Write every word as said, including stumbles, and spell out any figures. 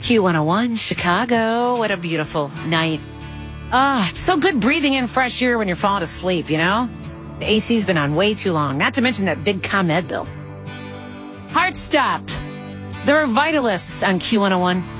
Q one oh one, Chicago. What a beautiful night. Ah, it's so good breathing in fresh air when you're falling asleep, you know? The A C's been on way too long, not to mention that big ComEd bill. Heart Stop. There are Vitalists on Q one oh one.